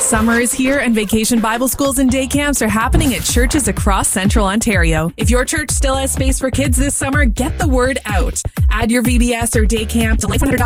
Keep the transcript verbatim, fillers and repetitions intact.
Summer is here and Vacation Bible Schools and day camps are happening at churches across Central Ontario. If your church still has space for kids this summer, get the word out. Add your V B S or day camp to life one hundred